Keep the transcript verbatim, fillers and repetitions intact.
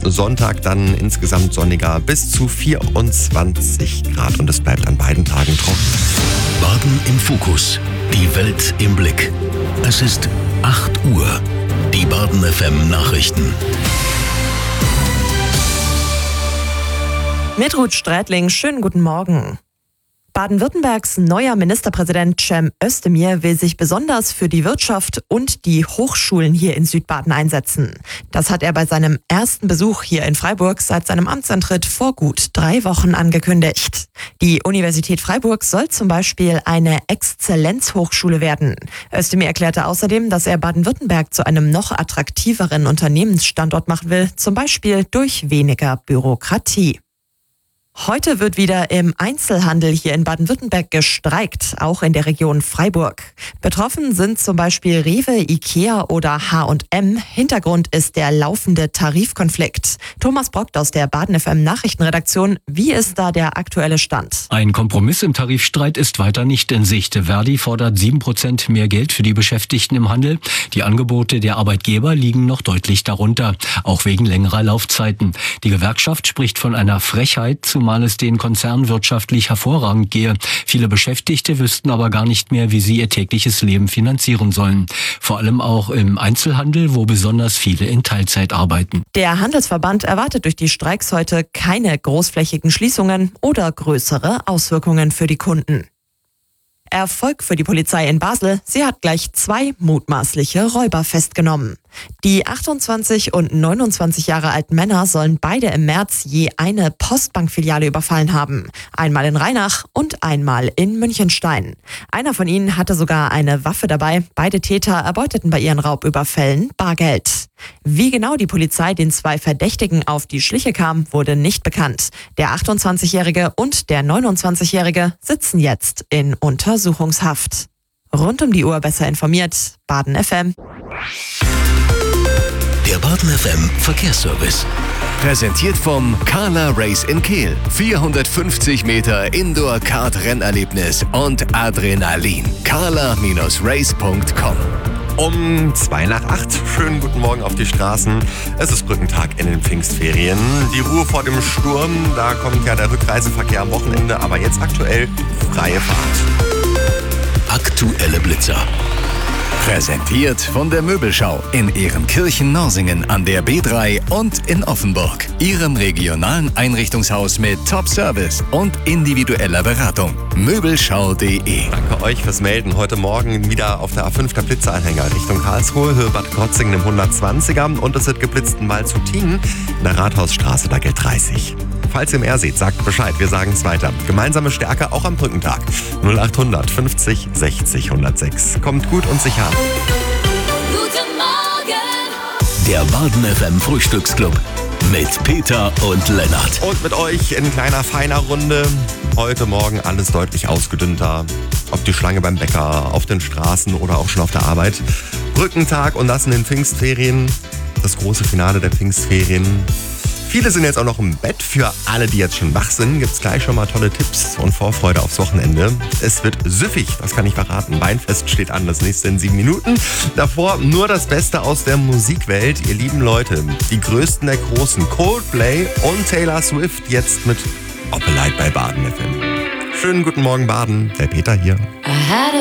Sonntag dann insgesamt sonniger bis zu vierundzwanzig Grad und es bleibt an beiden Tagen trocken. Baden im Fokus. Die Welt im Blick. Es ist acht Uhr. Die Baden F M Nachrichten. Mit Ruth Strätling, schönen guten Morgen. Baden-Württembergs neuer Ministerpräsident Cem Özdemir will sich besonders für die Wirtschaft und die Hochschulen hier in Südbaden einsetzen. Das hat er bei seinem ersten Besuch hier in Freiburg seit seinem Amtsantritt vor gut drei Wochen angekündigt. Die Universität Freiburg soll zum Beispiel eine Exzellenzhochschule werden. Özdemir erklärte außerdem, dass er Baden-Württemberg zu einem noch attraktiveren Unternehmensstandort machen will, zum Beispiel durch weniger Bürokratie. Heute wird wieder im Einzelhandel hier in Baden-Württemberg gestreikt, auch in der Region Freiburg. Betroffen sind zum Beispiel Rewe, Ikea oder H und M. Hintergrund ist der laufende Tarifkonflikt. Thomas Brockt aus der Baden F M Nachrichtenredaktion. Wie ist da der aktuelle Stand? Ein Kompromiss im Tarifstreit ist weiter nicht in Sicht. Verdi fordert sieben Prozent mehr Geld für die Beschäftigten im Handel. Die Angebote der Arbeitgeber liegen noch deutlich darunter, auch wegen längerer Laufzeiten. Die Gewerkschaft spricht von einer Frechheit, zumal es den Konzernen wirtschaftlich hervorragend gehe. Viele Beschäftigte wüssten aber gar nicht mehr, wie sie ihr tägliches Leben finanzieren sollen. Vor allem auch im Einzelhandel, wo besonders viele in Teilzeit arbeiten. Der Handelsverband erwartet durch die Streiks heute keine großflächigen Schließungen oder größere Auswirkungen für die Kunden. Erfolg für die Polizei in Basel. Sie hat gleich zwei mutmaßliche Räuber festgenommen. Die achtundzwanzig und neunundzwanzig Jahre alten Männer sollen beide im März je eine Postbankfiliale überfallen haben. Einmal in Rheinach und einmal in Münchenstein. Einer von ihnen hatte sogar eine Waffe dabei. Beide Täter erbeuteten bei ihren Raubüberfällen Bargeld. Wie genau die Polizei den zwei Verdächtigen auf die Schliche kam, wurde nicht bekannt. Der achtundzwanzigjährige und der neunundzwanzigjährige sitzen jetzt in Untersuchungshaft. Rund um die Uhr besser informiert, Baden F M. Der Baden F M Verkehrsservice. Präsentiert vom Carla Race in Kehl. vierhundertfünfzig Meter Indoor-Kart-Rennerlebnis und Adrenalin. carla Race punkt com. Um zwei nach acht. Schönen guten Morgen auf die Straßen. Es ist Brückentag in den Pfingstferien. Die Ruhe vor dem Sturm, da kommt ja der Rückreiseverkehr am Wochenende, aber jetzt aktuell freie Fahrt. Aktuelle Blitzer. Präsentiert von der Möbelschau in Ehrenkirchen-Norsingen an der B drei und in Offenburg. Ihrem regionalen Einrichtungshaus mit Top-Service und individueller Beratung. Möbelschau punkt de. Danke euch fürs Melden. Heute Morgen wieder auf der A fünf der Blitzeranhänger Richtung Karlsruhe, Höhe Bad Krotzingen im hundertzwanziger und es wird geblitzt in Malzutingen in der Rathausstraße, da gilt dreißig. Falls ihr mehr seht, sagt Bescheid, wir sagen es weiter. Gemeinsame Stärke auch am Brückentag. null achthundert fünfzig sechzig hundertsechs. Kommt gut und sicher an. Guten Morgen! Der Baden F M Frühstücksclub mit Peter und Lennart. Und mit euch in kleiner, feiner Runde. Heute Morgen alles deutlich ausgedünnter. Ob die Schlange beim Bäcker, auf den Straßen oder auch schon auf der Arbeit. Brückentag und das in den Pfingstferien. Das große Finale der Pfingstferien. Viele sind jetzt auch noch im Bett. Für alle, die jetzt schon wach sind, gibt es gleich schon mal tolle Tipps und Vorfreude aufs Wochenende. Es wird süffig, das kann ich verraten. Weinfest steht an, das nächste in sieben Minuten. Davor nur das Beste aus der Musikwelt. Ihr lieben Leute, die größten der Großen, Coldplay und Taylor Swift, jetzt mit Opelite bei Baden F M. Schönen guten Morgen, Baden. Der Peter hier. I had a